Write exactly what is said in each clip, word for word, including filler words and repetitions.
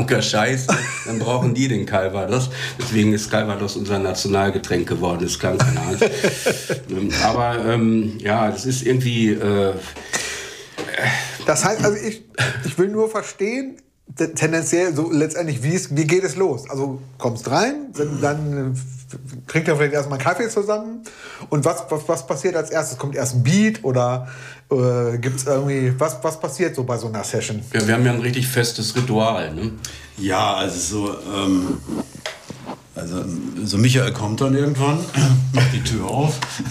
kranker Scheiß, dann brauchen die den Calvados. Deswegen ist Calvados unser Nationalgetränk geworden. Das klang keine Ahnung. Aber ähm, ja, das ist irgendwie... Äh, das heißt, also ich, ich will nur verstehen, tendenziell so letztendlich, wie, ist, wie geht es los? Also kommst rein, dann, dann trinkt ihr vielleicht erstmal einen Kaffee zusammen und was, was, was passiert als erstes? Kommt erst ein Beat oder äh, gibt es irgendwie, was, was passiert so bei so einer Session? Ja, wir haben ja ein richtig festes Ritual, ne? Ja, also so, ähm, also so Michael kommt dann irgendwann, macht die Tür auf.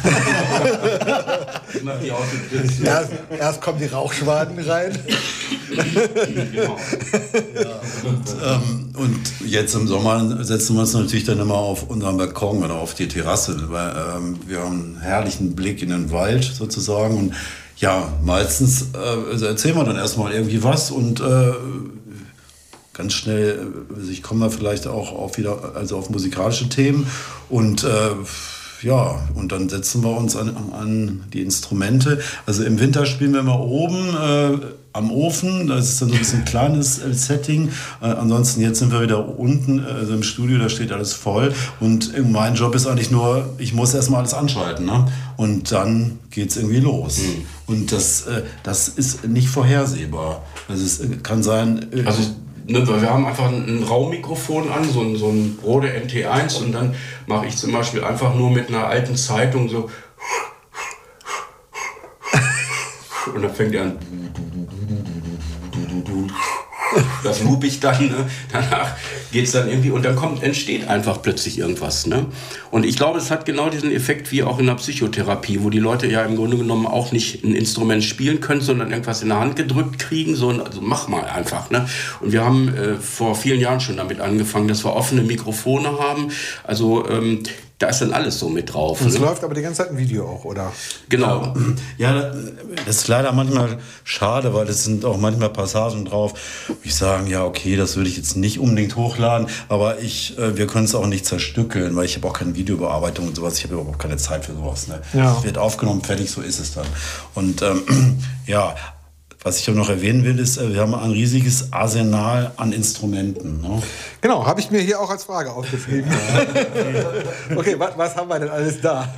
Macht die Autotür. Erst, erst kommen die Rauchschwaden rein. Genau. Ja, und, ähm, und jetzt im Sommer setzen wir uns natürlich dann immer auf unseren Balkon oder auf die Terrasse, weil ähm, wir haben einen herrlichen Blick in den Wald sozusagen. Und ja, meistens äh, also erzählen wir dann erstmal irgendwie was und äh, ganz schnell, also ich komme da vielleicht auch auf wieder, also auf musikalische Themen und äh, ja, und dann setzen wir uns an, an die Instrumente. Also im Winter spielen wir immer oben äh, am Ofen, das ist dann so ein bisschen ein kleines äh, Setting. Äh, ansonsten jetzt sind wir wieder unten, also im Studio, da steht alles voll. Und mein Job ist eigentlich nur, ich muss erstmal alles anschalten, ne? Und dann geht's irgendwie los. Mhm. Und das, äh, das ist nicht vorhersehbar. Also es kann sein... Äh, also Ne, wir haben einfach ein Raummikrofon an, so ein, so ein Rode N T eins und dann mache ich zum Beispiel einfach nur mit einer alten Zeitung so und dann fängt er an. Das loop ich dann, ne? Danach geht's dann irgendwie und dann kommt, entsteht einfach plötzlich irgendwas. Ne? Und ich glaube, es hat genau diesen Effekt wie auch in der Psychotherapie, wo die Leute ja im Grunde genommen auch nicht ein Instrument spielen können, sondern irgendwas in der Hand gedrückt kriegen, so, also mach mal einfach. Ne? Und wir haben äh, vor vielen Jahren schon damit angefangen, dass wir offene Mikrofone haben, also ähm, da ist dann alles so mit drauf. Und es ne? läuft aber die ganze Zeit ein Video auch, oder? Genau. Ja, das ist leider manchmal schade, weil es sind auch manchmal Passagen drauf, wo ich sagen, ja, okay, das würde ich jetzt nicht unbedingt hochladen, aber ich, äh, wir können es auch nicht zerstückeln, weil ich habe auch keine Videobearbeitung und sowas, ich habe überhaupt keine Zeit für sowas. Ne? Ja. Es wird aufgenommen, fertig, so ist es dann. Und ähm, ja, was ich auch noch erwähnen will, ist, wir haben ein riesiges Arsenal an Instrumenten. Ne? Genau, habe ich mir hier auch als Frage aufgeschrieben. Okay, was, was haben wir denn alles da?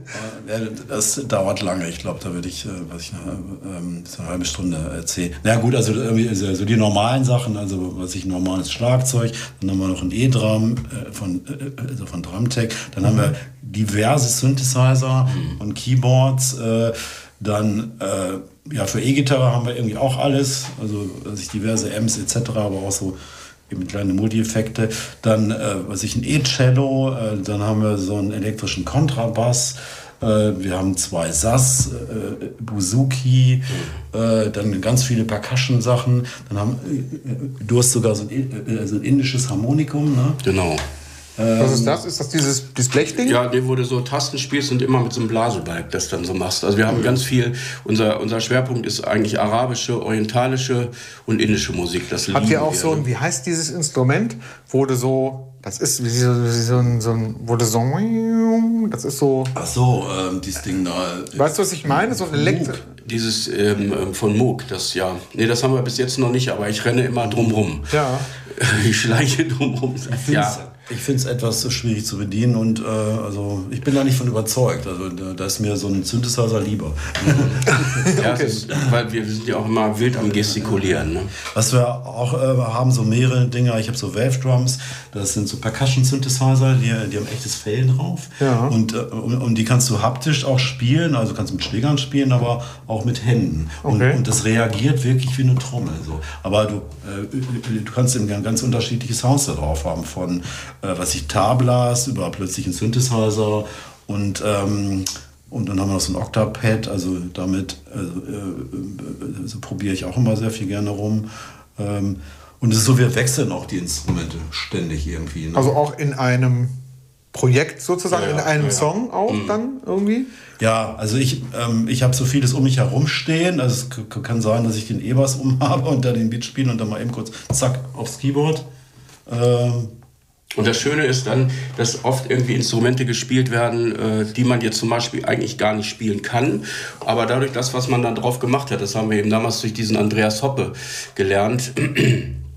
Das dauert lange. Ich glaube, da würde ich, was ich ähm, so eine halbe Stunde erzählen. Na gut, also irgendwie also die normalen Sachen, also was ich normales Schlagzeug, dann haben wir noch ein E-Drum äh, von, äh, also von Drumtech, dann mhm. haben wir diverse Synthesizer mhm. und Keyboards, äh, dann äh, ja, für E-Gitarre haben wir irgendwie auch alles, also, also diverse Amps et cetera, aber auch so eben kleine Multi-Effekte. Dann, äh, was ich, ein E-Cello, äh, dann haben wir so einen elektrischen Kontrabass, äh, wir haben zwei Sass, äh, Bouzouki, äh, dann ganz viele Percussion-Sachen, dann haben, äh, du hast sogar so ein, äh, so ein indisches Harmonikum, ne? Genau. Was ist das? Ist das dieses, dieses Blechding? Ja, wo du so Tasten spielst und immer mit so einem Blasebalg das dann so machst. Also wir haben ganz viel, unser, unser Schwerpunkt ist eigentlich arabische, orientalische und indische Musik. Das Habt ihr auch wir, so ein, wie heißt dieses Instrument, wo du so, das ist wie so, wie so ein, so ein, wo du so, das ist so... Ach so, ähm, dieses Ding da. Weißt du, was ich meine? So ein Elektro... Dieses ähm, von Moog, das ja, nee, das haben wir bis jetzt noch nicht, aber ich renne immer drumrum. Ja. Ich schleiche drumrum seit Jahren. Ich finde es etwas so schwierig zu bedienen und äh, also ich bin da nicht von überzeugt. Also da, da ist mir so ein Synthesizer lieber. Ja, okay. Ist, weil wir sind ja auch immer wild am Gestikulieren. Ne? Was wir auch äh, haben, so mehrere Dinger. Ich habe so Wave Drums, das sind so Percussion-Synthesizer, die, die haben echtes Fell drauf. Ja. Und, äh, und, und die kannst du haptisch auch spielen, also kannst du mit Schlägern spielen, aber auch mit Händen. Okay. Und, und das reagiert wirklich wie eine Trommel. So. Aber du, äh, du kannst eben ganz unterschiedliche Sounds da drauf haben, von was ich Tablas über plötzlich einen Synthesizer und ähm, und dann haben wir noch so ein Octapad, also damit also, äh, also probiere ich auch immer sehr viel gerne rum. Ähm, und es ist so, wir wechseln auch die Instrumente ständig irgendwie. Ne? Also auch in einem Projekt sozusagen, ja, ja, in einem ja, ja. Song auch mhm. dann irgendwie? Ja, also ich, ähm, ich habe so vieles um mich herum stehen. Also es k- kann sein, dass ich den E-Bass um habe und dann den Beat spiele und dann mal eben kurz zack aufs Keyboard. Ähm, Und das Schöne ist dann, dass oft irgendwie Instrumente gespielt werden, äh, die man jetzt zum Beispiel eigentlich gar nicht spielen kann. Aber dadurch, das, was man dann drauf gemacht hat, das haben wir eben damals durch diesen Andreas Hoppe gelernt,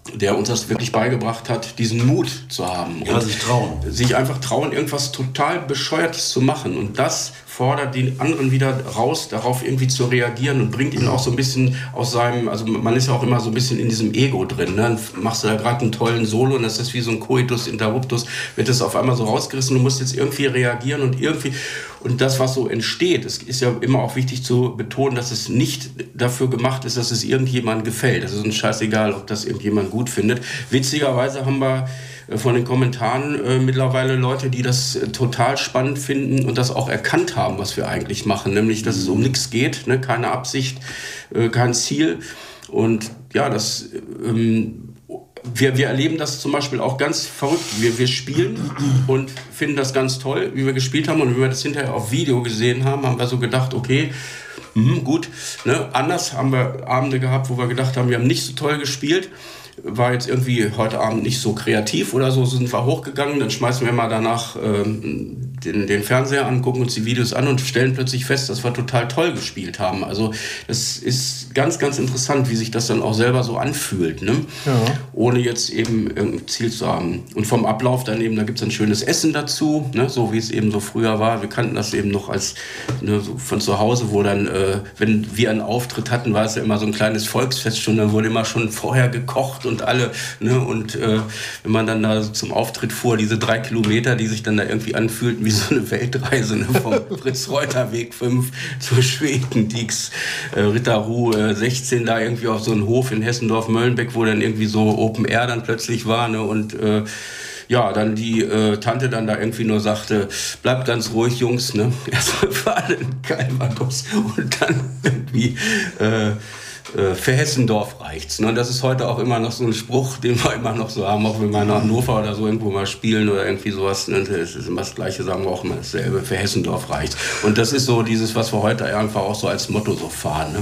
der uns das wirklich beigebracht hat, diesen Mut zu haben. Ja, und sich trauen. Sich einfach trauen, irgendwas total Bescheuertes zu machen. Und das fordert den anderen wieder raus, darauf irgendwie zu reagieren und bringt ihn auch so ein bisschen aus seinem, also man ist ja auch immer so ein bisschen in diesem Ego drin. Ne? Dann machst du da gerade einen tollen Solo und das ist wie so ein Coitus Interruptus, wird das auf einmal so rausgerissen, du musst jetzt irgendwie reagieren und irgendwie, und das, was so entsteht, es ist ja immer auch wichtig zu betonen, dass es nicht dafür gemacht ist, dass es irgendjemandem gefällt. Es ist uns scheißegal, ob das irgendjemand gut findet. Witzigerweise haben wir von den Kommentaren äh, mittlerweile Leute, die das äh, total spannend finden und das auch erkannt haben, was wir eigentlich machen. Nämlich, dass es um nichts geht, ne? Keine Absicht, äh, kein Ziel. Und ja, das, ähm, wir, wir erleben das zum Beispiel auch ganz verrückt. Wir, wir spielen und finden das ganz toll, wie wir gespielt haben. Und wenn wir das hinterher auf Video gesehen haben, haben wir so gedacht, okay, mh, gut. Ne? Anders haben wir Abende gehabt, wo wir gedacht haben, wir haben nicht so toll gespielt. War jetzt irgendwie heute Abend nicht so kreativ oder so, sind wir hochgegangen, dann schmeißen wir mal danach ähm, den, den Fernseher an, gucken uns die Videos an und stellen plötzlich fest, dass wir total toll gespielt haben. Also das ist ganz, ganz interessant, wie sich das dann auch selber so anfühlt, ne? Ja. Ohne jetzt eben irgendein Ziel zu haben. Und vom Ablauf daneben, da gibt es ein schönes Essen dazu, ne? So wie es eben so früher war. Wir kannten das eben noch als ne, so von zu Hause, wo dann, äh, wenn wir einen Auftritt hatten, war es ja immer so ein kleines Volksfest schon, dann wurde immer schon vorher gekocht und alle, ne? Und äh, wenn man dann da zum Auftritt fuhr, diese drei Kilometer, die sich dann da irgendwie anfühlten wie so eine Weltreise, ne? Vom Fritz-Reuter-Weg fünf zur Schweden-Dix, äh, Ritterruh äh, sechzehn, da irgendwie auf so einen Hof in Hessendorf-Möllenbeck, wo dann irgendwie so Open Air dann plötzlich war, ne? Und äh, ja, dann die äh, Tante dann da irgendwie nur sagte, bleibt ganz ruhig, Jungs, ne? Erstmal für alle ein Calvados und dann irgendwie äh, äh, für Hessendorf reicht's. Ne? Und das ist heute auch immer noch so ein Spruch, den wir immer noch so haben, auch wenn wir nach Hannover oder so irgendwo mal spielen oder irgendwie sowas. Ne? Das ist immer das Gleiche, sagen wir auch immer dasselbe, für Hessendorf reicht's. Und das ist so dieses, was wir heute einfach auch so als Motto so fahren. Ne?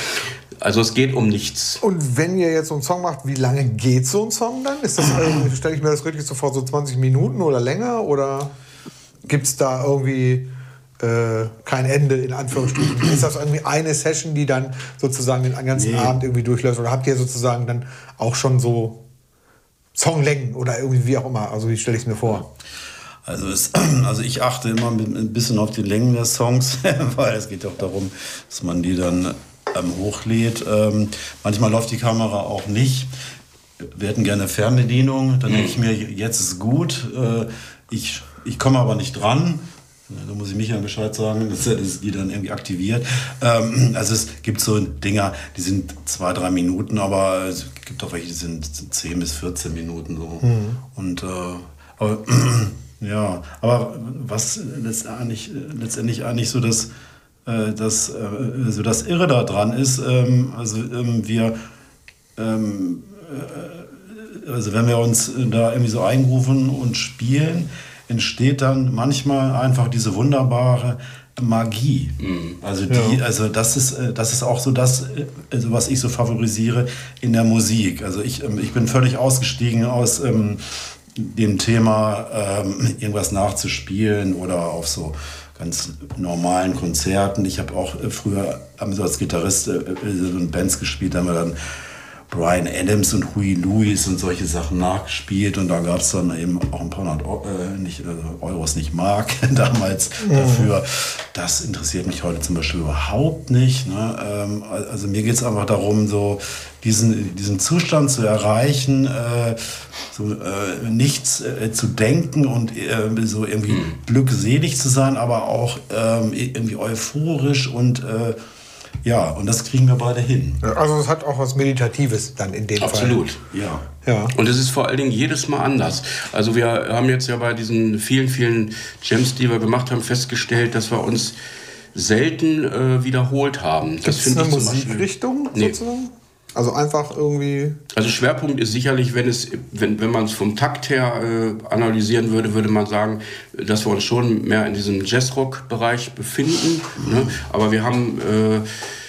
Also es geht um nichts. Und wenn ihr jetzt so einen Song macht, wie lange geht so ein Song dann? Ist das, äh, stelle ich mir das richtig so vor, so zwanzig Minuten oder länger? Oder gibt es da irgendwie äh, kein Ende, in Anführungsstrichen? Ist das irgendwie eine Session, die dann sozusagen den ganzen nee. Abend irgendwie durchläuft? Oder habt ihr sozusagen dann auch schon so Songlängen oder irgendwie wie auch immer? Also wie stelle ich es mir vor? Also, es, also ich achte immer ein bisschen auf die Längen der Songs, weil es geht auch darum, dass man die dann ähm, hochlädt. Ähm, manchmal läuft die Kamera auch nicht. Wir hätten gerne Fernbedienung. Dann denke ich mir, jetzt ist gut. Äh, ich ich komme aber nicht dran. Da muss ich Michael Bescheid sagen, dass er die dann irgendwie aktiviert. Ähm, also es gibt so Dinger, die sind zwei, drei Minuten, aber es gibt auch welche, die sind zehn bis vierzehn Minuten so. Mhm. Und äh, aber, ja, aber was letztendlich, letztendlich eigentlich so das, äh, das, äh, so das Irre da dran ist, ähm, also ähm, wir, ähm, äh, also wenn wir uns da irgendwie so eingrooven und spielen, entsteht dann manchmal einfach diese wunderbare Magie. Mhm. Also, die, ja. also das ist, das ist auch so das, also was ich so favorisiere in der Musik. Also ich, ich bin völlig ausgestiegen aus ähm, dem Thema, ähm, irgendwas nachzuspielen oder auf so ganz normalen Konzerten. Ich habe auch äh, früher so als Gitarrist äh, in Bands gespielt, da haben wir dann Bryan Adams und Huey Lewis und solche Sachen nachgespielt und da gab es dann eben auch ein paar hundert Euro, äh, nicht, äh, Euros, nicht Mark damals mhm. dafür. Das interessiert mich heute zum Beispiel überhaupt nicht. Ne? Ähm, also mir geht es einfach darum, so diesen, diesen Zustand zu erreichen, äh, so, äh, nichts äh, zu denken und äh, so irgendwie mhm. glückselig zu sein, aber auch äh, irgendwie euphorisch und äh, ja, und das kriegen wir beide hin. Also es hat auch was Meditatives dann in dem Absolut. Fall. Absolut, ja. ja. Und es ist vor allen Dingen jedes Mal anders. Also wir haben jetzt ja bei diesen vielen, vielen Jams, die wir gemacht haben, festgestellt, dass wir uns selten äh, wiederholt haben. Gibt es eine Musikrichtung sozusagen? Nee. Also einfach irgendwie... Also Schwerpunkt ist sicherlich, wenn, es, wenn, wenn man es vom Takt her äh, analysieren würde, würde man sagen, dass wir uns schon mehr in diesem Jazzrock-Bereich befinden. Mhm. Ne? Aber wir haben... Äh,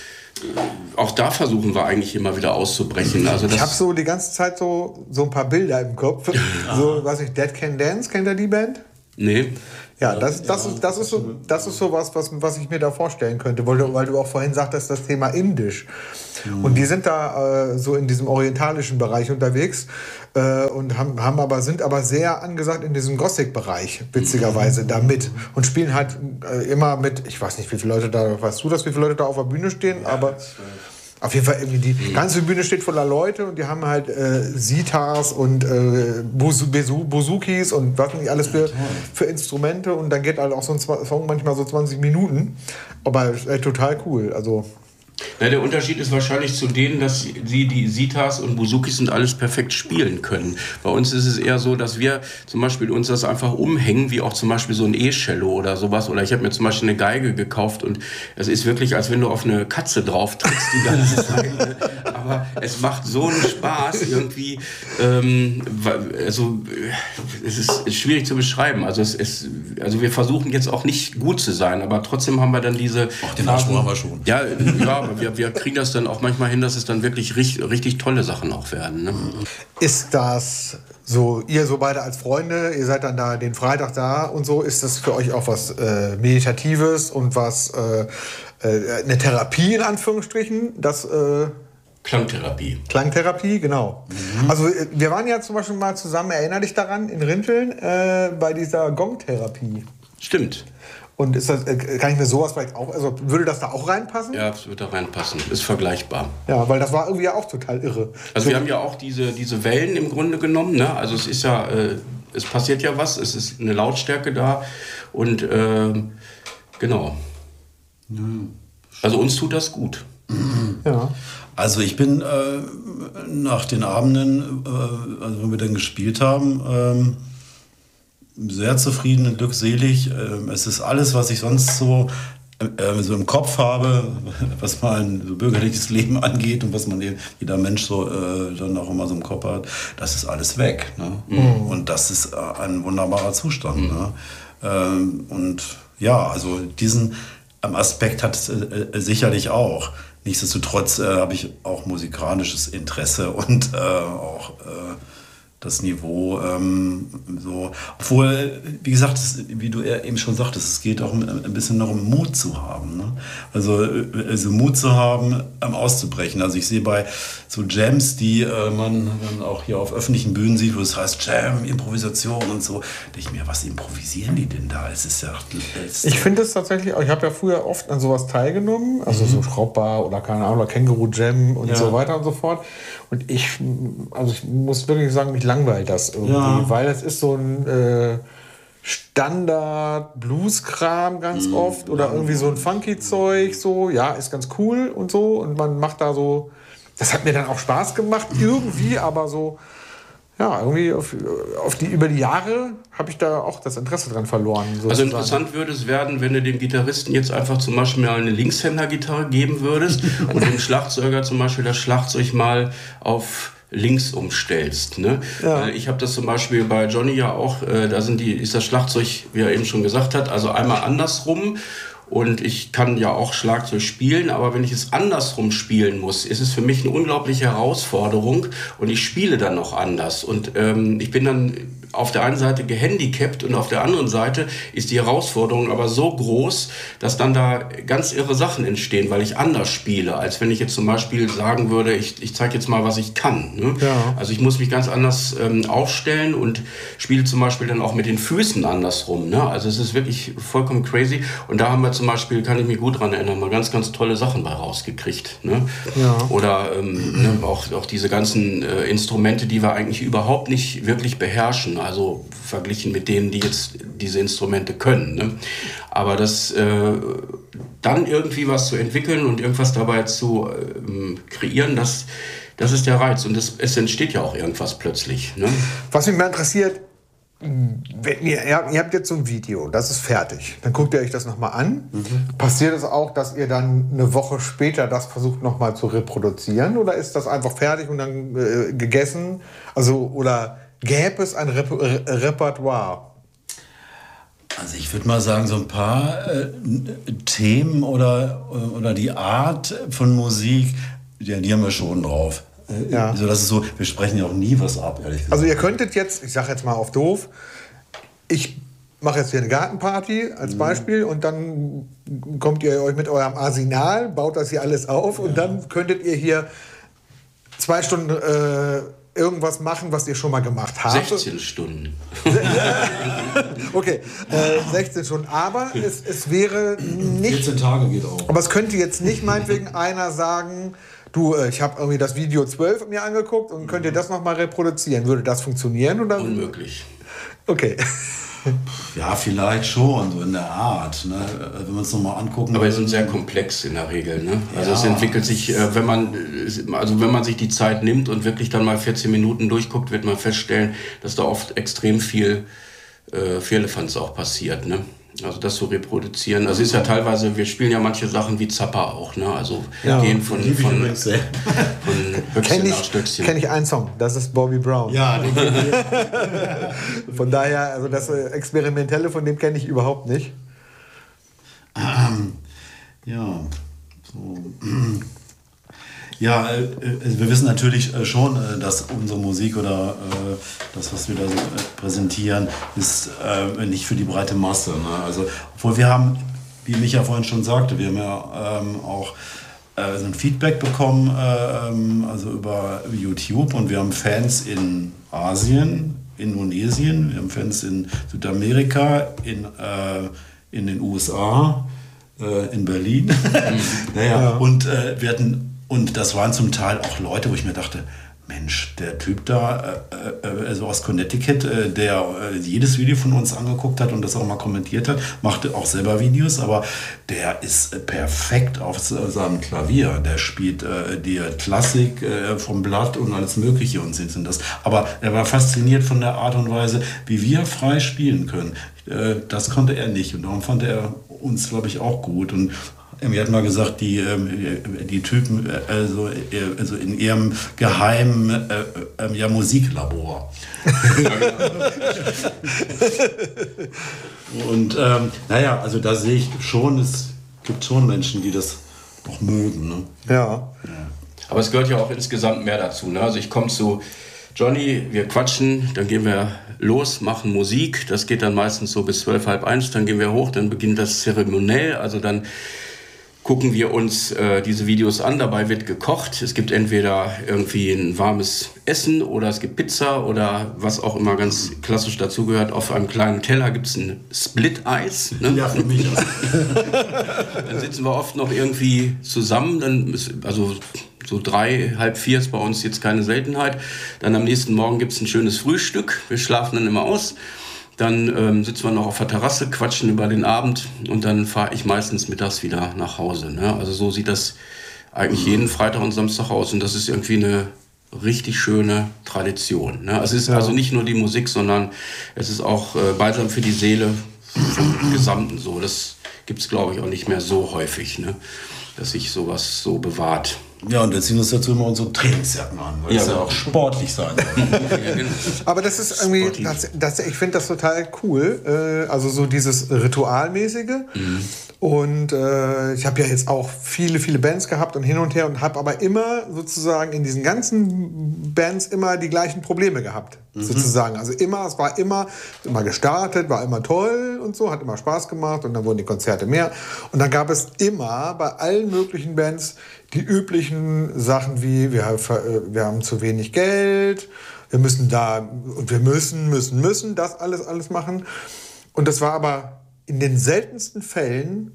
auch da versuchen wir eigentlich immer wieder auszubrechen. Also das ich habe so die ganze Zeit so, so ein paar Bilder im Kopf. So, weiß ich, Dead Can Dance, kennt ihr die Band? Nee. Ja, das, das, ist, das, ist so, das ist so was, was, was ich mir da vorstellen könnte, weil du, weil du auch vorhin sagtest, das Thema Indisch. Mhm. Und die sind da äh, so in diesem orientalischen Bereich unterwegs äh, und haben, haben aber, sind aber sehr angesagt in diesem Gothic-Bereich, witzigerweise, mhm. da mit. Und spielen halt äh, immer mit, ich weiß nicht, wie viele Leute da, weißt du das, wie viele Leute da auf der Bühne stehen, ja, aber... Auf jeden Fall, irgendwie die mhm. ganze Bühne steht voller Leute und die haben halt äh, Sitars und äh, Buzukis und was nicht alles für, für Instrumente und dann geht halt auch so ein Song manchmal so zwanzig Minuten. Aber äh, total cool. Also Ja, der Unterschied ist wahrscheinlich zu denen, dass sie die Sitars und Buzukis und alles perfekt spielen können. Bei uns ist es eher so, dass wir zum Beispiel uns das einfach umhängen, wie auch zum Beispiel so ein E-Cello oder sowas. Oder ich habe mir zum Beispiel eine Geige gekauft und es ist wirklich, als wenn du auf eine Katze drauf trittst die ganze Zeit. Aber es macht so einen Spaß irgendwie. Ähm, also es ist schwierig zu beschreiben. Also, es ist, also wir versuchen jetzt auch nicht gut zu sein, aber trotzdem haben wir dann diese... Ach, den Anspruch haben wir schon. Ja, ja, aber wir, wir kriegen das dann auch manchmal hin, dass es dann wirklich richtig, richtig tolle Sachen auch werden. Ne? Ist das so, ihr so beide als Freunde, ihr seid dann da den Freitag da und so, ist das für euch auch was äh, Meditatives und was, äh, äh, eine Therapie in Anführungsstrichen, das... Äh Klangtherapie. Klangtherapie, genau. Mhm. Also wir waren ja zum Beispiel mal zusammen, erinnere dich daran, in Rinteln äh, bei dieser Gongtherapie. Stimmt. Und ist das, kann ich mir sowas vielleicht auch, also würde das da auch reinpassen? Ja, es wird da reinpassen. Ist vergleichbar. Ja, weil das war irgendwie auch total irre. Also so, wir haben ja auch diese, diese Wellen im Grunde genommen. Ne? Also es ist ja, äh, es passiert ja was, es ist eine Lautstärke da und äh, genau. Also uns tut das gut. Ja. Also ich bin äh, nach den Abenden, äh, also wenn wir dann gespielt haben, ähm, sehr zufrieden und glückselig. Ähm, es ist alles, was ich sonst so, äh, so im Kopf habe, was mein so bürgerliches Leben angeht und was man jeder Mensch so äh, dann auch immer so im Kopf hat, das ist alles weg. Ne? Mhm. Und das ist äh, ein wunderbarer Zustand. Mhm. Ne? Ähm, und ja, also diesen Aspekt hat es äh, sicherlich auch. Nichtsdestotrotz äh, habe ich auch musikalisches Interesse und äh, auch äh, das Niveau ähm, so. Obwohl, wie gesagt, das, wie du eben schon sagtest, es geht auch ein bisschen noch um Mut zu haben. Ne? Also, also Mut zu haben, ähm, auszubrechen. Also ich sehe bei so Jams, die äh, man dann auch hier auf öffentlichen Bühnen sieht, wo es heißt Jam, Improvisation und so, denke ich mir, was improvisieren die denn da? Es ist ja... Es ich finde es tatsächlich, ich habe ja früher oft an sowas teilgenommen, also mhm. so Schraubbar oder keine Ahnung, oder Känguru Jam und ja. so weiter und so fort. Und ich, also ich muss wirklich sagen, mich langweilt das irgendwie, ja. weil es ist so ein äh, Standard-Blues-Kram ganz mhm. oft oder ja. irgendwie so ein Funky-Zeug, so, ja, ist ganz cool und so und man macht da so, das hat mir dann auch Spaß gemacht irgendwie, aber so, ja, irgendwie auf, auf die, über die Jahre habe ich da auch das Interesse dran verloren. Sozusagen. Also interessant würde es werden, wenn du dem Gitarristen jetzt einfach zum Beispiel mal eine Linkshänder-Gitarre geben würdest und dem Schlagzeuger zum Beispiel das Schlagzeug mal auf links umstellst. Ne? Ja. Ich habe das zum Beispiel bei Johnny ja auch, äh, da sind die, ist das Schlagzeug, wie er eben schon gesagt hat, also einmal andersrum. Und ich kann ja auch Schlagzeug spielen, aber wenn ich es andersrum spielen muss, ist es für mich eine unglaubliche Herausforderung und ich spiele dann noch anders. Und ähm, ich bin dann auf der einen Seite gehandicapt und auf der anderen Seite ist die Herausforderung aber so groß, dass dann da ganz irre Sachen entstehen, weil ich anders spiele, als wenn ich jetzt zum Beispiel sagen würde, ich, ich zeige jetzt mal, was ich kann. Ne? Ja. Also ich muss mich ganz anders ähm, aufstellen und spiele zum Beispiel dann auch mit den Füßen andersrum. Ne? Also es ist wirklich vollkommen crazy. Und da haben wir zum Beispiel, kann ich mich gut dran erinnern, mal ganz, ganz tolle Sachen bei rausgekriegt. Ne? Ja. Oder ähm, ne, auch, auch diese ganzen äh, Instrumente, die wir eigentlich überhaupt nicht wirklich beherrschen. Also verglichen mit denen, die jetzt diese Instrumente können. Ne? Aber das äh, dann irgendwie was zu entwickeln und irgendwas dabei zu äh, kreieren, das, das ist der Reiz. Und das, es entsteht ja auch irgendwas plötzlich. Ne? Was mich mal interessiert, wenn ihr, ihr habt jetzt so ein Video, das ist fertig. Dann guckt ihr euch das nochmal an. Mhm. Passiert es auch, dass ihr dann eine Woche später das versucht nochmal zu reproduzieren? Oder ist das einfach fertig und dann äh, gegessen? Also, oder gäbe es ein Rep- Re- Repertoire? Also ich würde mal sagen, so ein paar äh, Themen oder, oder die Art von Musik, die, die haben wir schon drauf. Ja. Also das ist so, wir sprechen ja auch nie was ab, ehrlich gesagt. Also ihr könntet jetzt, ich sage jetzt mal auf doof, ich mache jetzt hier eine Gartenparty als Beispiel und dann kommt ihr euch mit eurem Arsenal, baut das hier alles auf und dann könntet ihr hier zwei Stunden äh, irgendwas machen, was ihr schon mal gemacht habt. sechzehn Stunden. Okay, äh, sechzehn Stunden. Aber es, es wäre nicht... vierzehn Tage geht auch. Aber es könnte jetzt nicht meinetwegen einer sagen, du, äh, ich habe irgendwie das Video zwölf mir angeguckt und könnt ihr das nochmal reproduzieren. Würde das funktionieren? Oder? Unmöglich. Okay. Ja, vielleicht schon, so in der Art. Ne? Wenn wir uns nochmal angucken. Aber es sind sehr komplex in der Regel. Ne? Also ja. es entwickelt sich, äh, wenn man, also wenn man sich die Zeit nimmt und wirklich dann mal vierzehn Minuten durchguckt, wird man feststellen, dass da oft extrem viel äh, Firlefanz auch passiert. Ne? Also das zu reproduzieren. Also ist ja teilweise, wir spielen ja manche Sachen wie Zappa auch. Ne? Also ja. gehen von, von, von Höchstchen kenn nach ich, Stöckchen. Kenne ich einen Song, das ist Bobby Brown. Ja, den kenn ich. Von daher, also das äh, Experimentelle, von dem kenne ich überhaupt nicht. Ähm, ja, so. Ja, äh, wir wissen natürlich äh, schon, äh, dass unsere Musik oder äh, das, was wir da so, äh, präsentieren, ist äh, nicht für die breite Masse. Ne? Also, obwohl wir haben, wie Micha vorhin schon sagte, wir haben ja ähm, auch äh, so ein Feedback bekommen, äh, also über YouTube, und wir haben Fans in Asien, Indonesien, wir haben Fans in Südamerika, in, äh, in den U S A, äh, in Berlin. naja, ja. Und äh, wir hatten Und das waren zum Teil auch Leute, wo ich mir dachte, Mensch, der Typ da, äh, äh, also aus Connecticut, äh, der äh, jedes Video von uns angeguckt hat und das auch mal kommentiert hat, machte auch selber Videos, aber der ist äh, perfekt auf seinem Klavier. Der spielt äh, die Klassik äh, vom Blatt und alles Mögliche und sind das. Aber er war fasziniert von der Art und Weise, wie wir frei spielen können. Äh, das konnte er nicht und darum fand er uns, glaube ich, auch gut. Und mir hat mal gesagt, die, die Typen also, also in ihrem geheimen äh, ja, Musiklabor. Und ähm, naja, also da sehe ich schon, es gibt schon Menschen, die das auch mögen. Ne? Ja. ja. Aber es gehört ja auch insgesamt mehr dazu. Ne? Also ich komme zu Johnny, wir quatschen, dann gehen wir los, machen Musik. Das geht dann meistens so bis zwölf, halb eins, dann gehen wir hoch, dann beginnt das zeremoniell, also dann gucken wir uns äh, diese Videos an, dabei wird gekocht. Es gibt entweder irgendwie ein warmes Essen oder es gibt Pizza oder was auch immer ganz klassisch dazugehört. Auf einem kleinen Teller gibt es ein Split-Eis. Ne? Ja, für mich auch. Dann sitzen wir oft noch irgendwie zusammen, dann ist, also so drei, halb vier ist bei uns jetzt keine Seltenheit. Dann am nächsten Morgen gibt es ein schönes Frühstück. Wir schlafen dann immer aus. Dann ähm, sitzen wir noch auf der Terrasse, quatschen über den Abend und dann fahre ich meistens mittags wieder nach Hause. Ne? Also so sieht das eigentlich jeden Freitag und Samstag aus und das ist irgendwie eine richtig schöne Tradition. Ne? Also es ist ja. also nicht nur die Musik, sondern es ist auch äh, balsam für die Seele vom Gesamten so. Das gibt es, glaube ich, auch nicht mehr so häufig, ne? Dass sich sowas so bewahrt. Ja, und wir ziehen uns dazu immer unsere Trainingsjacken an, weil ja, es ja auch sportlich sein soll. Aber das ist irgendwie, das, das, ich finde das total cool, äh, also so dieses Ritualmäßige. Mhm. Und äh, ich habe ja jetzt auch viele, viele Bands gehabt und hin und her und habe aber immer sozusagen in diesen ganzen Bands immer die gleichen Probleme gehabt, mhm. sozusagen. Also immer, es war immer, immer gestartet, war immer toll und so, hat immer Spaß gemacht und dann wurden die Konzerte mehr. Und dann gab es immer bei allen möglichen Bands die üblichen Sachen wie, wir, wir haben zu wenig Geld, wir müssen da, und wir müssen, müssen, müssen das alles, alles machen. Und das war aber in den seltensten Fällen,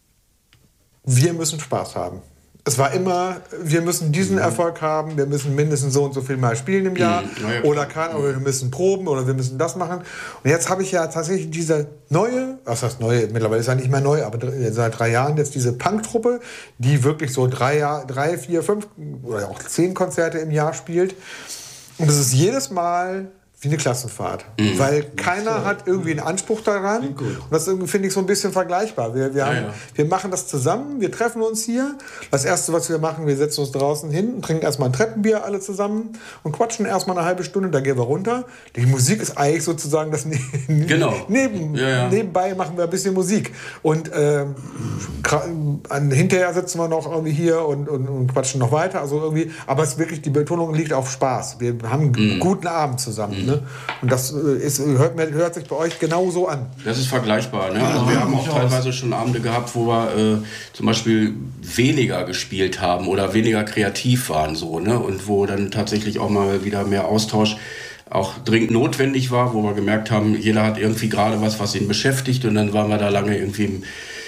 wir müssen Spaß haben. Es war immer, wir müssen diesen Erfolg haben, wir müssen mindestens so und so viel mal spielen im Jahr, ja, oder kann, oder wir müssen proben oder wir müssen das machen. Und jetzt habe ich ja tatsächlich diese neue, was heißt neue, mittlerweile ist ja nicht mehr neu, aber seit drei Jahren jetzt diese Punk-Truppe, die wirklich so drei, Jahr, drei, vier, fünf oder auch zehn Konzerte im Jahr spielt. Und es ist jedes Mal wie eine Klassenfahrt, mhm. weil keiner hat irgendwie einen Anspruch daran. Und das finde ich so ein bisschen vergleichbar. Wir, wir, haben, ja, ja. wir machen das zusammen, wir treffen uns hier. Das Erste, was wir machen, wir setzen uns draußen hin und trinken erstmal ein Treppenbier alle zusammen und quatschen erstmal eine halbe Stunde, dann gehen wir runter. Die Musik ist eigentlich sozusagen das ne- genau. Neben, ja, ja. Nebenbei machen wir ein bisschen Musik. Und ähm, hinterher sitzen wir noch irgendwie hier und, und, und quatschen noch weiter. Also irgendwie, aber es wirklich, die Betonung liegt auf Spaß. Wir haben einen mhm. guten Abend zusammen. Mhm. Ne? Ne? Und das ist, hört, hört sich bei euch genauso an. Das ist vergleichbar. Ne? Also wir haben auch teilweise schon Abende gehabt, wo wir äh, zum Beispiel weniger gespielt haben oder weniger kreativ waren. So, ne? Und wo dann tatsächlich auch mal wieder mehr Austausch auch dringend notwendig war, wo wir gemerkt haben, jeder hat irgendwie gerade was, was ihn beschäftigt. Und dann waren wir da lange irgendwie im,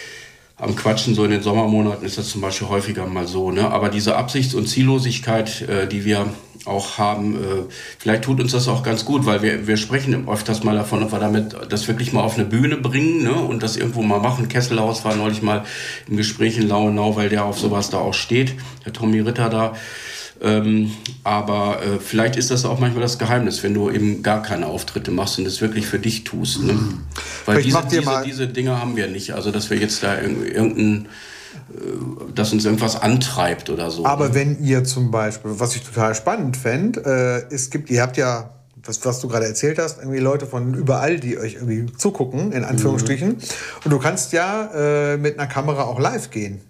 am Quatschen. So in den Sommermonaten ist das zum Beispiel häufiger mal so. Ne? Aber diese Absichts- und Ziellosigkeit, äh, die wir auch haben, äh, vielleicht tut uns das auch ganz gut, weil wir, wir sprechen öfters mal davon, ob wir damit das wirklich mal auf eine Bühne bringen, ne? Und das irgendwo mal machen. Kesselhaus war neulich mal im Gespräch in Lauenau, weil der auf sowas da auch steht, der Tommy Ritter da. Ähm, aber äh, vielleicht ist das auch manchmal das Geheimnis, wenn du eben gar keine Auftritte machst und es wirklich für dich tust. Ne? Mhm. Weil diese, diese, diese Dinge haben wir nicht. Also, dass wir jetzt da irgendein, äh, dass uns irgendwas antreibt oder so. Aber ne? wenn ihr zum Beispiel, was ich total spannend fände, äh, es gibt, ihr habt ja, das, was du gerade erzählt hast, irgendwie Leute von überall, die euch irgendwie zugucken, in Anführungsstrichen. Mhm. Und du kannst ja äh, mit einer Kamera auch live gehen.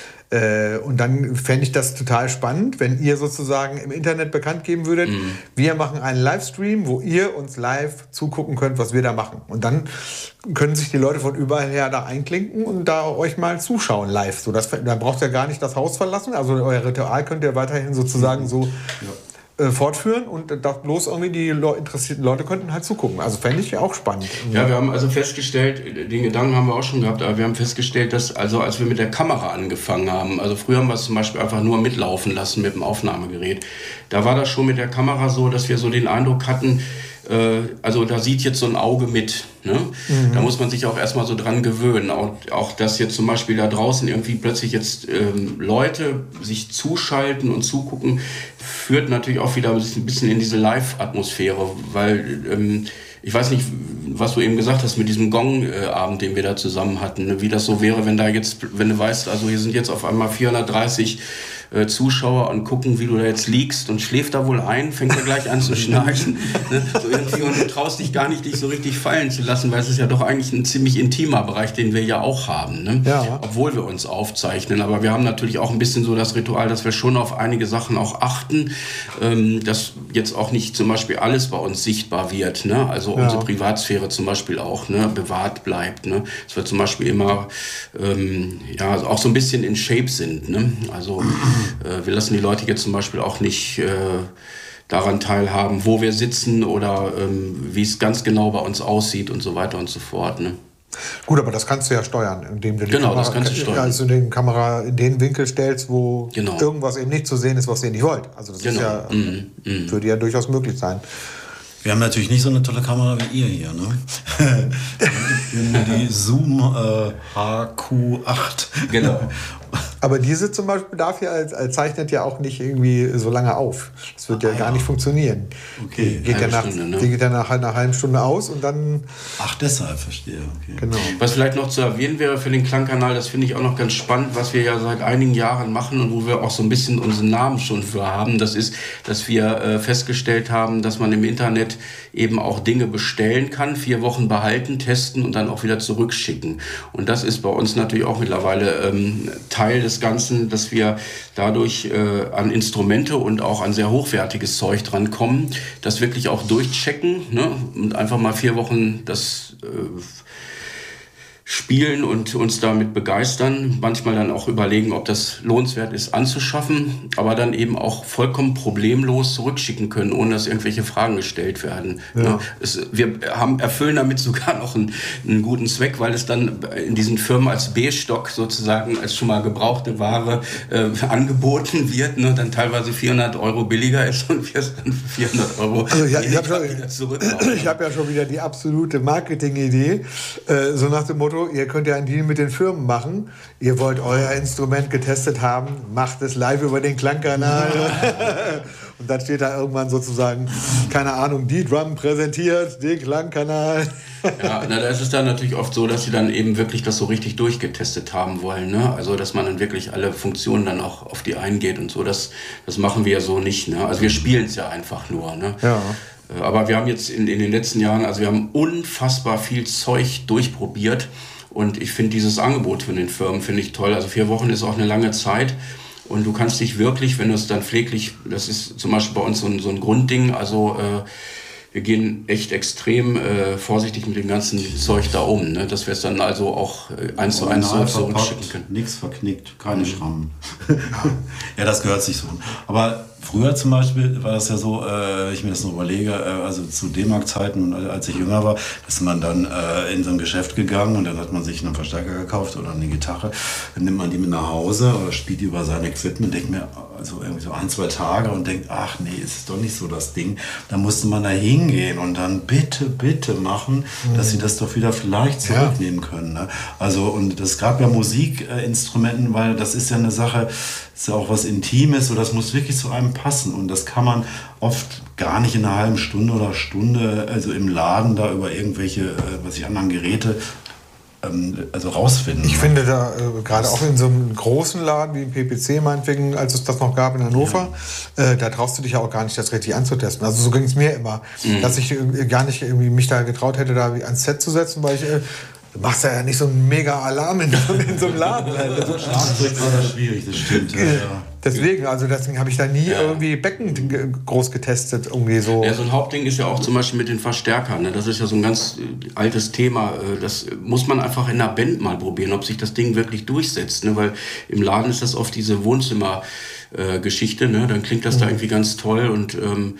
Äh, und dann fände ich das total spannend, wenn ihr sozusagen im Internet bekannt geben würdet, mhm. wir machen einen Livestream, wo ihr uns live zugucken könnt, was wir da machen. Und dann können sich die Leute von überall her da einklinken und da euch mal zuschauen live. So, das, dann braucht ihr gar nicht das Haus verlassen. Also euer Ritual könnt ihr weiterhin sozusagen so ja. äh, fortführen und das bloß irgendwie die Le- interessierten Leute könnten halt zugucken. Also fände ich auch spannend. Ja, wir haben also festgestellt, den Gedanken haben wir auch schon gehabt, aber wir haben festgestellt, dass also als wir mit der Kamera angefangen haben, also früher haben wir es zum Beispiel einfach nur mitlaufen lassen mit dem Aufnahmegerät, da war das schon mit der Kamera so, dass wir so den Eindruck hatten, äh, also da sieht jetzt so ein Auge mit. Ne? Mhm. Da muss man sich auch erstmal so dran gewöhnen. Auch, auch dass jetzt zum Beispiel da draußen irgendwie plötzlich jetzt ähm, Leute sich zuschalten und zugucken, führt natürlich auch wieder ein bisschen in diese Live-Atmosphäre, weil ähm, ich weiß nicht, was du eben gesagt hast mit diesem Gong-Abend, den wir da zusammen hatten, ne? Wie das so wäre, wenn da jetzt, wenn du weißt, also hier sind jetzt auf einmal vierhundertdreißig äh, Zuschauer und gucken, wie du da jetzt liegst und schläft da wohl ein, fängt er gleich an zu schnarchen. Ne? So irgendwie, und du traust dich gar nicht, dich so richtig fallen zu lassen, weil es ist ja doch eigentlich ein ziemlich intimer Bereich, den wir ja auch haben. Ne? Ja. Obwohl wir uns aufzeichnen. Aber wir haben natürlich auch ein bisschen so das Ritual, dass wir schon auf einige Sachen auch achten, ähm, dass jetzt auch nicht zum Beispiel alles bei uns sichtbar wird. Ne? Also ja. unsere Privatsphäre zum Beispiel auch ne, bewahrt bleibt. Ne? Dass wir zum Beispiel immer ähm, ja, auch so ein bisschen in Shape sind. Ne? Also äh, wir lassen die Leute jetzt zum Beispiel auch nicht äh, daran teilhaben, wo wir sitzen oder ähm, wie es ganz genau bei uns aussieht und so weiter und so fort. Ne? Gut, aber das kannst du ja steuern, indem du die genau, Kamera, das kannst du steuern. Also die Kamera in den Winkel stellst, wo genau. irgendwas eben nicht zu sehen ist, was ihr nicht wollt. Also das genau. ist ja, mm, mm. würde ja durchaus möglich sein. Wir haben natürlich nicht so eine tolle Kamera wie ihr hier, ne? Die Zoom äh, H Q acht. Genau. Aber diese zum Beispiel darf ja, als, als zeichnet ja auch nicht irgendwie so lange auf. Das wird ah, ja, ja gar nicht funktionieren. Okay. Die geht, ja nach, Stunde, ne? die geht ja nach einer halben Stunde aus und dann... Ach, deshalb, verstehe. Okay. Genau. Was vielleicht noch zu erwähnen wäre für den Klangkanal, das finde ich auch noch ganz spannend, was wir ja seit einigen Jahren machen und wo wir auch so ein bisschen unseren Namen schon für haben, das ist, dass wir äh, festgestellt haben, dass man im Internet eben auch Dinge bestellen kann, vier Wochen behalten, testen und dann auch wieder zurückschicken. Und das ist bei uns natürlich auch mittlerweile ähm, Teil des Ganzen, dass wir dadurch äh, an Instrumente und auch an sehr hochwertiges Zeug drankommen, das wirklich auch durchchecken, ne? Und einfach mal vier Wochen das äh, spielen und uns damit begeistern, manchmal dann auch überlegen, ob das lohnenswert ist anzuschaffen, aber dann eben auch vollkommen problemlos zurückschicken können, ohne dass irgendwelche Fragen gestellt werden. Ja. Es, wir haben, erfüllen damit sogar noch einen, einen guten Zweck, weil es dann in diesen Firmen als B-Stock sozusagen, als schon mal gebrauchte Ware äh, angeboten wird, ne, dann teilweise vierhundert Euro billiger ist und wir es dann für vierhundert Euro also ich, ich habe hab ja schon wieder die absolute Marketing-Idee, äh, so nach dem Motto, ihr könnt ja einen Deal mit den Firmen machen. Ihr wollt euer Instrument getestet haben, macht es live über den Klangkanal. Und dann steht da irgendwann sozusagen, keine Ahnung, die Drum präsentiert, den Klangkanal. Ja, na, da ist es dann natürlich oft so, dass sie dann eben wirklich das so richtig durchgetestet haben wollen. Ne? Also, dass man dann wirklich alle Funktionen dann auch auf die eingeht und so. Das, das machen wir ja so nicht. Ne? Also, wir spielen es ja einfach nur. Ne? Ja. Aber wir haben jetzt in, in den letzten Jahren, also wir haben unfassbar viel Zeug durchprobiert. Und ich finde dieses Angebot von den Firmen, finde ich toll. Also vier Wochen ist auch eine lange Zeit. Und du kannst dich wirklich, wenn du es dann pfleglich, das ist zum Beispiel bei uns so ein, so ein Grundding, also äh, wir gehen echt extrem äh, vorsichtig mit dem ganzen Zeug da um, ne? Dass wir es dann also auch äh, eins zu eins so zurückschicken können. Nichts verknickt, keine mhm. Schrammen. Ja, das gehört sich so. Aber früher zum Beispiel war das ja so, äh, ich mir das noch überlege, äh, also zu D-Mark-Zeiten, als ich jünger war, ist man dann äh, in so ein Geschäft gegangen und dann hat man sich einen Verstärker gekauft oder eine Gitarre, dann nimmt man die mit nach Hause oder spielt die über sein Equipment, denkt mir also irgendwie so ein, zwei Tage und denkt, ach nee, ist es doch nicht so das Ding. Da musste man da hingehen und dann bitte, bitte machen, mhm. dass sie das doch wieder vielleicht zurücknehmen ja. können. Ne? Also und es gab ja Musikinstrumenten, weil das ist ja eine Sache, ist ja auch was Intimes, so das muss wirklich zu einem passen und das kann man oft gar nicht in einer halben Stunde oder Stunde, also im Laden da über irgendwelche, äh, was ich anderen Geräte ähm, also rausfinden. Ich ne? finde da äh, gerade auch in so einem großen Laden wie im P P C meinetwegen, als es das noch gab in Hannover, ja. äh, da traust du dich ja auch gar nicht, das richtig anzutesten. Also so ging es mir immer, mhm. dass ich äh, gar nicht irgendwie mich da getraut hätte, da ans Set zu setzen, weil ich äh, du machst ja nicht so einen mega Alarm in, in so einem Laden. Das ist das schwierig, das stimmt. Ja, ja. Deswegen, also deswegen habe ich da nie ja. irgendwie Becken groß getestet. Irgendwie so. Ja, so ein Hauptding ist ja auch zum Beispiel mit den Verstärkern. Ne? Das ist ja so ein ganz altes Thema. Das muss man einfach in der Band mal probieren, ob sich das Ding wirklich durchsetzt. Ne? Weil im Laden ist das oft diese Wohnzimmer-Geschichte. Ne? Dann klingt das mhm. da irgendwie ganz toll und ähm,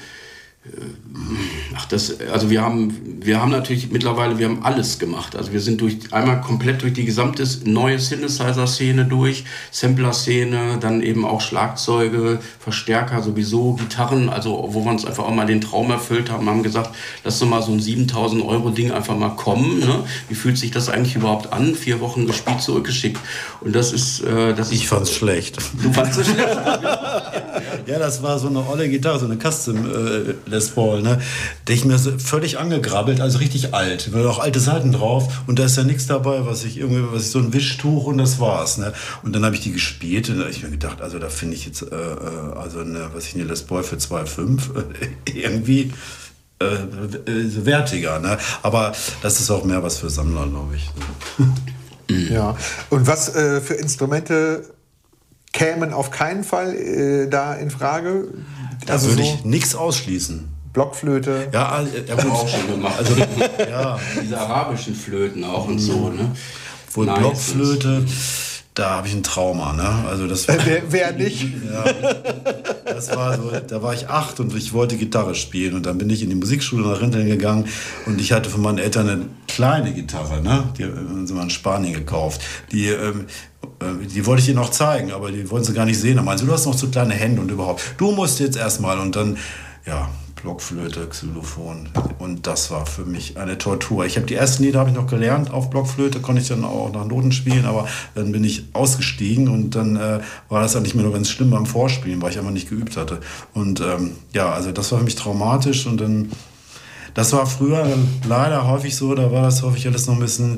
Ach, das, also wir haben, wir haben natürlich mittlerweile, wir haben alles gemacht. Also wir sind durch, einmal komplett durch die gesamte neue Synthesizer-Szene durch, Sampler-Szene, dann eben auch Schlagzeuge, Verstärker sowieso, Gitarren, also wo wir uns einfach auch mal den Traum erfüllt haben, haben gesagt, lass doch mal so ein siebentausend Euro Ding einfach mal kommen. Ne? Wie fühlt sich das eigentlich überhaupt an? Vier Wochen gespielt, zurückgeschickt. Und das ist, äh, das ich ist, fand's schlecht. Du fandst es schlecht? Ja, das war so eine olle Gitarre, so eine Custom äh, Les Paul, ne? Der ich mir so völlig angegrabbelt, also richtig alt. Da waren auch alte Seiten drauf und da ist ja nichts dabei, was ich irgendwie, was ich so ein Wischtuch und das war's, ne? Und dann habe ich die gespielt und da habe ich mir gedacht, also da finde ich jetzt, äh, also eine, was ich eine Les Paul für zwei Komma fünf äh, irgendwie äh, äh, wertiger, ne? Aber das ist auch mehr was für Sammler, glaube ich. Ja. Und was äh, für Instrumente kämen auf keinen Fall äh, da in Frage? Da also würde so ich nichts ausschließen. Blockflöte. Ja, er hat auch schon gemacht. Also, ja. Diese arabischen Flöten auch und so, ne? Wohl nice. Blockflöte, da habe ich ein Trauma, ne? Also das war, wer, wer nicht? Ja, das war so, da war ich acht und ich wollte Gitarre spielen und dann bin ich in die Musikschule nach Rinteln gegangen und ich hatte von meinen Eltern eine kleine Gitarre, ne? Die haben sie mal in Spanien gekauft. Die ähm, Die wollte ich ihr noch zeigen, aber die wollten sie gar nicht sehen. Da meinen sie, du hast noch zu kleine Hände und überhaupt. Du musst jetzt erstmal und dann, ja, Blockflöte, Xylophon. Und das war für mich eine Tortur. Ich habe die ersten Lieder habe ich noch gelernt auf Blockflöte, konnte ich dann auch nach Noten spielen, aber dann bin ich ausgestiegen und dann äh, war das dann nicht mehr nur ganz schlimm beim Vorspielen, weil ich einfach nicht geübt hatte. Und ähm, ja, also das war für mich traumatisch und dann, das war früher leider häufig so, da war das häufig alles noch ein bisschen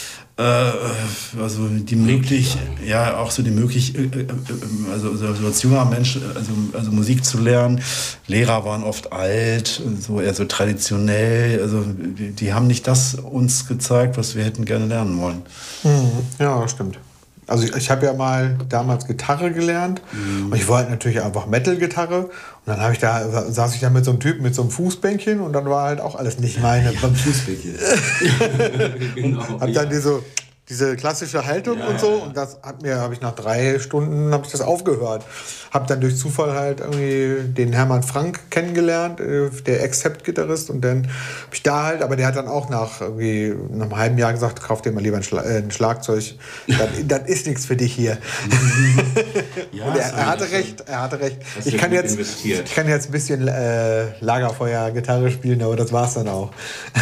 also die möglich, ja auch so die möglich, also, also als junger Mensch, also, also Musik zu lernen. Lehrer waren oft alt, so eher so traditionell, also die, die haben nicht das uns gezeigt, was wir hätten gerne lernen wollen. Ja, stimmt. Also ich, ich habe ja mal damals Gitarre gelernt mhm. und ich wollte natürlich einfach Metal-Gitarre und dann habe ich da saß ich da mit so einem Typen mit so einem Fußbänkchen und dann war halt auch alles nicht meine. Ja, Fußbänkchen. Genau, hab dann diese diese klassische Haltung ja, und so und das hat mir habe ich nach drei Stunden habe ich das aufgehört. Habe dann durch Zufall halt irgendwie den Hermann Frank kennengelernt, der Accept-Gitarrist und dann habe ich da halt, aber der hat dann auch nach irgendwie nach einem halben Jahr gesagt, kauf dir mal lieber ein, Schla- äh, ein Schlagzeug, das, das ist nichts für dich hier. Ja, und er, er hatte recht, er hatte recht. Ich kann jetzt, ich kann jetzt ein bisschen äh, Lagerfeuer-Gitarre spielen, aber das war's dann auch.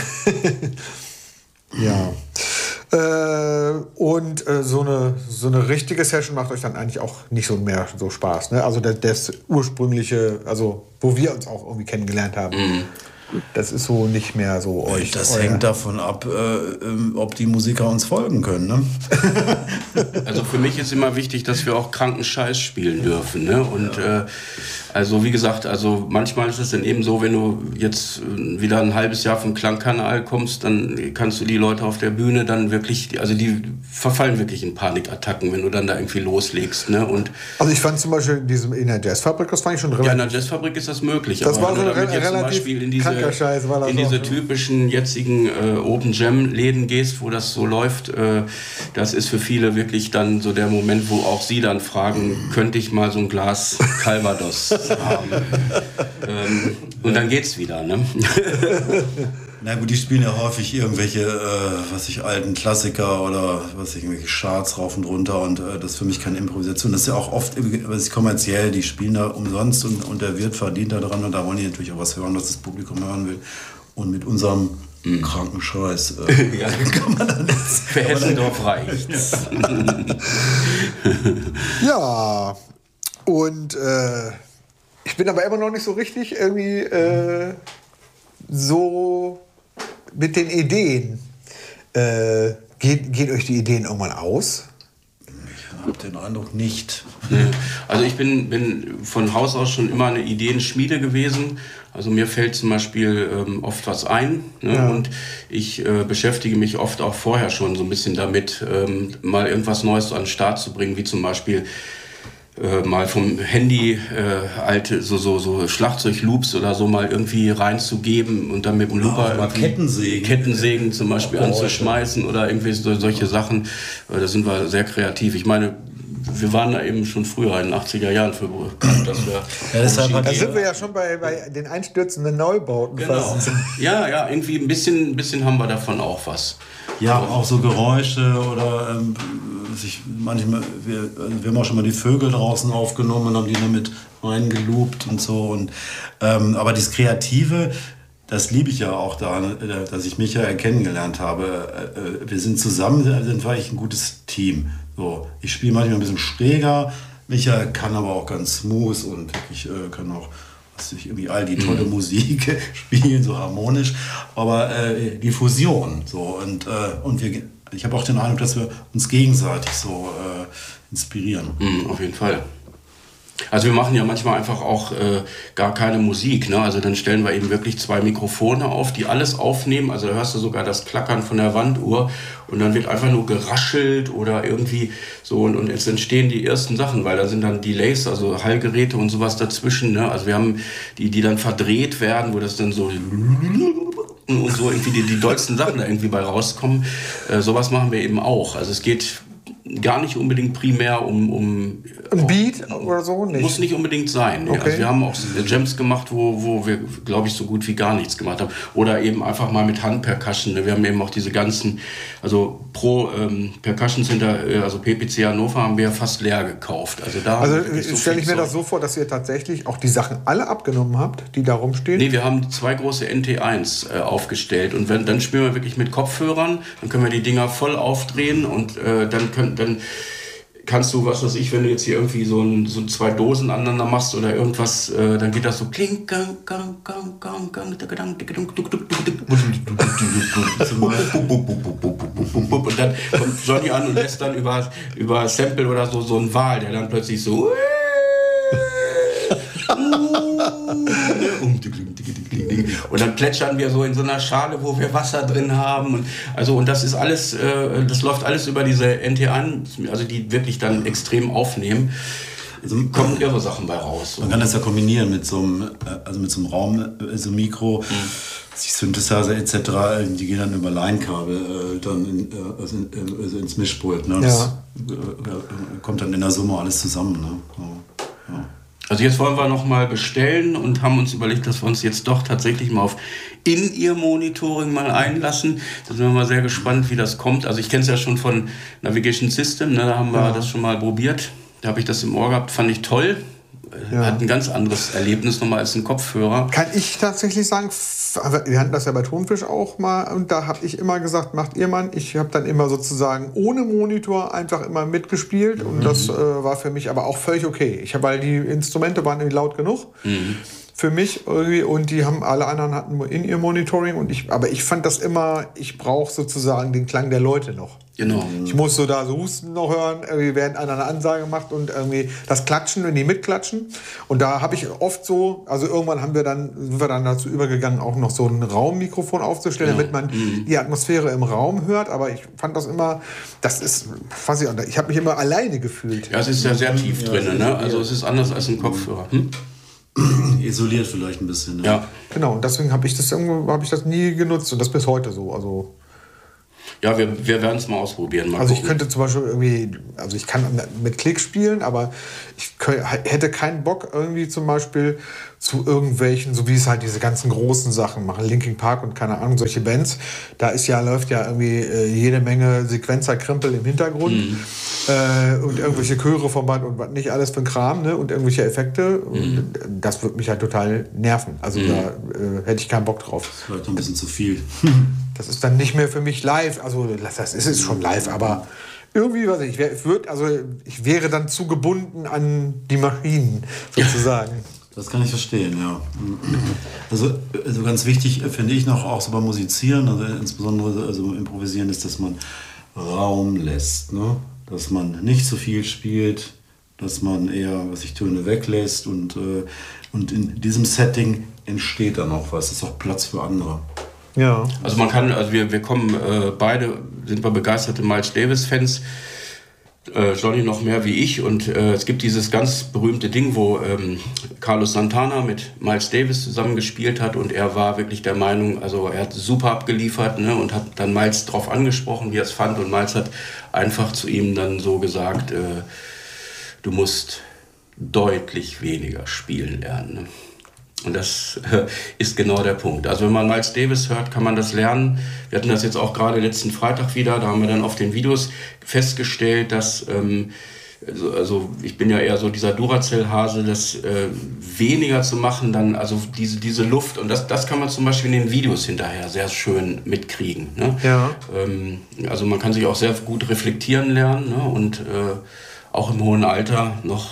Ja. Äh, und äh, so, eine, so eine richtige Session macht euch dann eigentlich auch nicht so mehr so Spaß. Ne? Also das, das ursprüngliche, also wo wir uns auch irgendwie kennengelernt haben. Mhm. Das ist so nicht mehr so euch. Das euer. Hängt davon ab, äh, ob die Musiker uns folgen können. Ne? Also für mich ist immer wichtig, dass wir auch kranken Scheiß spielen dürfen. Ne? Und ja. äh, Also wie gesagt, also manchmal ist es dann eben so, wenn du jetzt wieder ein halbes Jahr vom Klangkanal kommst, dann kannst du die Leute auf der Bühne dann wirklich, also die verfallen wirklich in Panikattacken, wenn du dann da irgendwie loslegst. Ne? Und also ich fand zum Beispiel in, diesem, in der Jazzfabrik, das fand ich schon relativ... Ja, in der Jazzfabrik ist das möglich. Das aber war so wenn du damit re- jetzt zum relativ Beispiel in diese, kranker Scheiß, war das in auch, diese ja. typischen jetzigen äh, Open-Jam-Läden gehst, wo das so läuft, äh, das ist für viele wirklich dann so der Moment, wo auch sie dann fragen, könnte ich mal so ein Glas Calvados haben? ähm, und dann geht's wieder, ne? Na gut, die spielen ja häufig irgendwelche, äh, was ich, alten Klassiker oder was ich, irgendwelche Charts rauf und runter und äh, das ist für mich keine Improvisation. Das ist ja auch oft was ist kommerziell, die spielen da umsonst und, und der Wirt verdient da dran und da wollen die natürlich auch was hören, was das Publikum hören will. Und mit unserem mm. kranken Scheiß äh, ja. kann man dann nicht... Für Hessendorf reicht's. Ja, und äh, ich bin aber immer noch nicht so richtig irgendwie äh, so mit den Ideen. Äh, geht, geht euch die Ideen irgendwann aus? Ich habe den Eindruck nicht. Also ich bin, bin von Haus aus schon immer eine Ideenschmiede gewesen. Also mir fällt zum Beispiel ähm, oft was ein, ne? Ja. Und ich äh, beschäftige mich oft auch vorher schon so ein bisschen damit, ähm, mal irgendwas Neues an den Start zu bringen, wie zum Beispiel äh, mal vom Handy äh, alte so so so Schlagzeugloops oder so mal irgendwie reinzugeben und dann mit dem Looper ja, Kettensägen Kettensägen zum Beispiel oh, anzuschmeißen oder irgendwie so, solche Sachen. Äh, da sind wir sehr kreativ. Ich meine, wir waren da eben schon früher in den achtziger Jahren für bekannt, dass wir... Ja, deshalb da sind wir ja schon bei, bei den einstürzenden Neubauten. Genau. Ja, ja, irgendwie ein bisschen, ein bisschen haben wir davon auch was. Ja, auch so Geräusche oder ähm, sich manchmal, wir, wir haben auch schon mal die Vögel draußen aufgenommen und haben die damit reingeloopt und so. Und, ähm, aber das Kreative, das liebe ich ja auch daran, dass ich Michael kennengelernt habe. Wir sind zusammen, sind wir eigentlich ein gutes Team. So, ich spiele manchmal ein bisschen schräger, Michael kann aber auch ganz smooth und wirklich äh, kann auch was ich, irgendwie all die tolle mhm. Musik spielen, so harmonisch, aber äh, die Fusion so und, äh, und wir, ich habe auch den Eindruck, dass wir uns gegenseitig so äh, inspirieren. Mhm, auf jeden Fall. Also wir machen ja manchmal einfach auch äh, gar keine Musik, ne? Also dann stellen wir eben wirklich zwei Mikrofone auf, die alles aufnehmen. Also da hörst du sogar das Klackern von der Wanduhr und dann wird einfach nur geraschelt oder irgendwie so und, und jetzt entstehen die ersten Sachen, weil da sind dann Delays, also Hallgeräte und sowas dazwischen, ne? Also wir haben die, die dann verdreht werden, wo das dann so und so irgendwie die, die dollsten Sachen da irgendwie bei rauskommen. Äh, sowas machen wir eben auch. Also es geht gar nicht unbedingt primär um... um ein Beat oder so? Nicht? Muss nicht unbedingt sein. Okay. Also wir haben auch Jams gemacht, wo, wo wir, glaube ich, so gut wie gar nichts gemacht haben. Oder eben einfach mal mit Handpercussion. Wir haben eben auch diese ganzen, also pro ähm, Percussion Center, also P P C Hannover, haben wir fast leer gekauft. Also da also so stelle ich mir das so vor, dass ihr tatsächlich auch die Sachen alle abgenommen habt, die da rumstehen? Nee, wir haben zwei große N T eins äh, aufgestellt. Und wenn, dann spielen wir wirklich mit Kopfhörern. Dann können wir die Dinger voll aufdrehen und äh, dann können dann kannst du, was weiß ich, wenn du jetzt hier irgendwie so, ein, so zwei Dosen aneinander machst oder irgendwas, äh, dann geht das so kling, gang, gang, gang, gang, gang, und dann kommt Johnny an und lässt dann über, über Sample oder so so einen Wal, der dann plötzlich so und dann plätschern wir so in so einer Schale, wo wir Wasser drin haben. Und, also, und das ist alles, äh, das läuft alles über diese N T eins, also die wirklich dann extrem aufnehmen. Also kommen irre Sachen bei raus. Man kann das ja kombinieren mit so einem, also mit so einem Raum, so einem Mikro, mhm. Synthesizer et cetera. Die gehen dann über Line-Kabel äh, dann in, also in, also ins Mischpult. Ne? Das ja. äh, kommt dann in der Summe alles zusammen. Ne? So, ja. Also jetzt wollen wir noch mal bestellen und haben uns überlegt, dass wir uns jetzt doch tatsächlich mal auf In-Ear-Monitoring mal einlassen. Da sind wir mal sehr gespannt, wie das kommt. Also ich kenne es ja schon von Navigation System, ne? Da haben wir ja. das schon mal probiert. Da habe ich das im Ohr gehabt, fand ich toll. Ja. Hat ein ganz anderes Erlebnis nochmal als ein Kopfhörer. Kann ich tatsächlich sagen, wir hatten das ja bei Tonfisch auch mal und da habe ich immer gesagt, macht ihr mal. Ich habe dann immer sozusagen ohne Monitor einfach immer mitgespielt mhm. und das äh, war für mich aber auch völlig okay. Ich habe, weil die Instrumente waren irgendwie laut genug. Mhm. für mich irgendwie und die haben alle anderen hatten in ihr Monitoring und ich, aber ich fand das immer, ich brauche sozusagen den Klang der Leute noch. Genau. Ich muss so da so Husten noch hören, irgendwie während einer eine Ansage macht und irgendwie das Klatschen, wenn die mitklatschen. Und da habe ich oft so, also irgendwann haben wir dann, sind wir dann dazu übergegangen, auch noch so ein Raummikrofon aufzustellen, genau. damit man mhm. die Atmosphäre im Raum hört. Aber ich fand das immer, das ist, weiß ich, ich habe mich immer alleine gefühlt. Ja, es ist ja sehr tief ja, drin, ne? Also es ist anders als ein Kopfhörer. Hm? Isoliert vielleicht ein bisschen. Ne? Ja. Genau, und deswegen habe ich das irgendwo, habe ich das nie genutzt und das bis heute so. Also ja, wir, wir werden es mal ausprobieren. Mal also gucken. Ich könnte zum Beispiel irgendwie, also ich kann mit Klick spielen, aber ich könnte, hätte keinen Bock irgendwie zum Beispiel zu irgendwelchen, so wie es halt diese ganzen großen Sachen machen, Linkin Park und keine Ahnung, solche Bands, da ist ja, läuft ja irgendwie äh, jede Menge Sequenzerkrempel im Hintergrund mhm. äh, und irgendwelche Chöre vom Band und was nicht alles für ein Kram, ne, und irgendwelche Effekte. Mhm. Und das würde mich halt total nerven. Also mhm. da äh, hätte ich keinen Bock drauf. Das war halt ein bisschen zu viel. Das ist dann nicht mehr für mich live, also das ist es schon live, aber irgendwie, weiß ich, ich, wär, ich, würd, also ich wäre dann zu gebunden an die Maschinen, sozusagen. Das kann ich verstehen, ja. Also, also ganz wichtig finde ich noch auch so beim Musizieren, also insbesondere also Improvisieren, ist, dass man Raum lässt, ne? Dass man nicht so viel spielt, dass man eher, was ich Töne weglässt und, äh, und in diesem Setting entsteht dann auch was, ist auch Platz für andere. Ja. Also man kann, also wir, wir kommen äh, beide, sind wir begeisterte Miles Davis-Fans, äh, Johnny noch mehr wie ich und äh, es gibt dieses ganz berühmte Ding, wo ähm, Carlos Santana mit Miles Davis zusammen gespielt hat und er war wirklich der Meinung, also er hat super abgeliefert, ne, und hat dann Miles drauf angesprochen, wie er es fand und Miles hat einfach zu ihm dann so gesagt, äh, du musst deutlich weniger spielen lernen, ne? Und das äh, ist genau der Punkt. Also wenn man Miles Davis hört, kann man das lernen. Wir hatten das jetzt auch gerade letzten Freitag wieder. Da haben wir dann auf den Videos festgestellt, dass, ähm, also, also ich bin ja eher so dieser Duracell-Hase, das äh, weniger zu machen, dann also diese, diese Luft. Und das, das kann man zum Beispiel in den Videos hinterher sehr schön mitkriegen. Ne? Ja. Ähm, also man kann sich auch sehr gut reflektieren lernen, ne? Und äh, auch im hohen Alter noch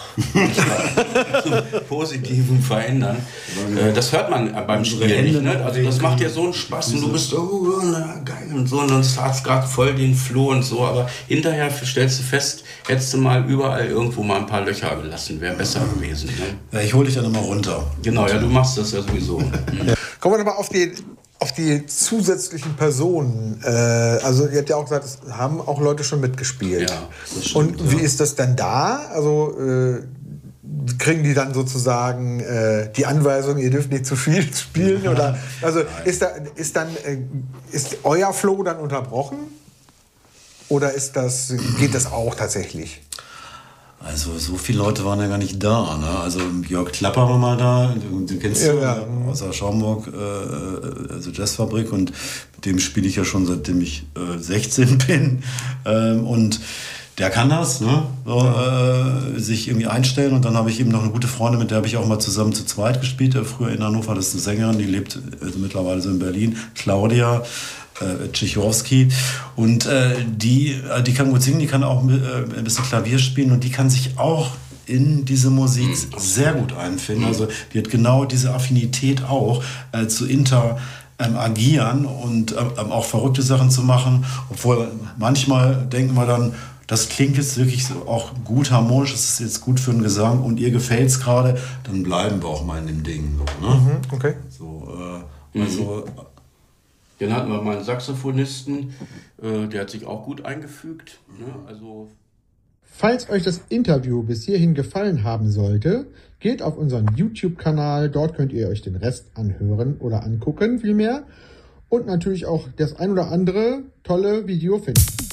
zum Positiven verändern. Äh, das hört man beim Spielen nicht. Ne? Also das macht ja so einen Spaß und du bist oh, na, geil und so und dann hast du gerade voll den Flow und so, aber hinterher stellst du fest, hättest du mal überall irgendwo mal ein paar Löcher gelassen, wäre besser gewesen. Ne? Ja, ich hole dich dann immer runter. Genau, ja, du machst das ja sowieso. Mhm. Kommen wir aber auf die auf die zusätzlichen Personen, äh, also ihr habt ja auch gesagt, es haben auch Leute schon mitgespielt. Ja, das stimmt, und wie ja. ist das denn da? Also äh, kriegen die dann sozusagen äh, die Anweisung, ihr dürft nicht zu viel spielen? Oder also ist da ist dann äh, ist euer Flow dann unterbrochen? Oder ist das geht das auch tatsächlich? Also so viele Leute waren ja gar nicht da. Ne? Also Jörg Klapper war mal da, den kennst du, ja, ja. aus der Schaumburg, äh, also Jazzfabrik, und mit dem spiele ich ja schon seitdem ich äh, sechzehn bin. Ähm, und der kann das, ne? So, äh, sich irgendwie einstellen. Und dann habe ich eben noch eine gute Freundin, mit der habe ich auch mal zusammen zu zweit gespielt. Äh, früher in Hannover, das ist eine Sängerin, die lebt also mittlerweile so in Berlin, Claudia Äh, Tschechowski, und äh, die, die kann gut singen, die kann auch äh, ein bisschen Klavier spielen und die kann sich auch in diese Musik mhm. sehr gut einfinden. Also die hat genau diese Affinität auch äh, zu interagieren und äh, auch verrückte Sachen zu machen, obwohl manchmal denken wir dann, das klingt jetzt wirklich so auch gut harmonisch, das ist jetzt gut für den Gesang und ihr gefällt es gerade, dann bleiben wir auch mal in dem Ding. So, ne? Mhm, okay. So, äh, also mhm. Dann hatten wir mal einen Saxophonisten, äh, der hat sich auch gut eingefügt. Ne? Also falls euch das Interview bis hierhin gefallen haben sollte, geht auf unseren YouTube-Kanal, dort könnt ihr euch den Rest anhören oder angucken vielmehr und natürlich auch das ein oder andere tolle Video finden.